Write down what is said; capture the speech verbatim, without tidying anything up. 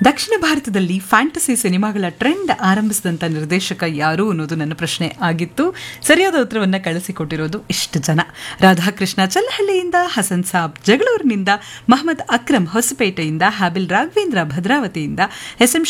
ದಕ್ಷಿಣ ಭಾರತದಲ್ಲಿ ಫ್ಯಾಂಟಸಿ ಸಿನಿಮಾಗಳ ಟ್ರೆಂಡ್ ಆರಂಭಿಸಿದಂಥ ನಿರ್ದೇಶಕ ಯಾರು ಅನ್ನೋದು ನನ್ನ ಪ್ರಶ್ನೆ ಆಗಿತ್ತು. ಸರಿಯಾದ ಉತ್ತರವನ್ನು ಕಳಿಸಿಕೊಟ್ಟಿರೋದು ಇಷ್ಟು ಜನ: ರಾಧಾಕೃಷ್ಣ ಚಲ್ಲಹಳ್ಳಿಯಿಂದ, ಹಸನ್ ಸಾಬ್ ಜಗಳೂರಿನಿಂದ, ಮಹಮ್ಮದ್ ಅಕ್ರಮ್ ಹೊಸಪೇಟೆಯಿಂದ, ಹಾಬಿಲ್ ರಾಘವೇಂದ್ರ ಭದ್ರಾವತಿಯಿಂದ, ಎಸ್ ಎಂ